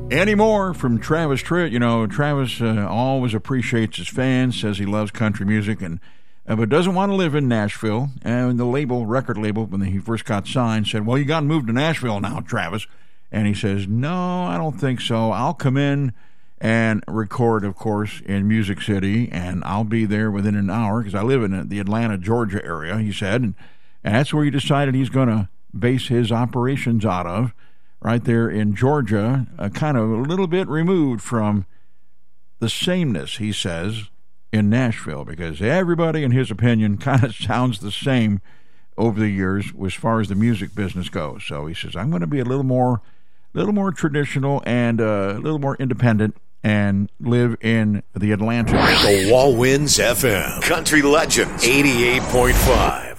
Anymore from Travis Tritt. You know, Travis always appreciates his fans, says he loves country music, and but doesn't want to live in Nashville. And the record label, when he first got signed, said, well, you got to move to Nashville now, Travis. And he says, no, I don't think so. I'll come in and record, of course, in Music City, and I'll be there within an hour because I live in the Atlanta, Georgia area, he said. And that's where he decided he's going to base his operations out of, right there in Georgia, kind of a little bit removed from the sameness, he says, in Nashville, because everybody, in his opinion, kind of sounds the same over the years as far as the music business goes. So he says, I'm going to be a little more traditional and a little more independent and live in the Atlanta. The Wall Winds FM Country Legends 88.5.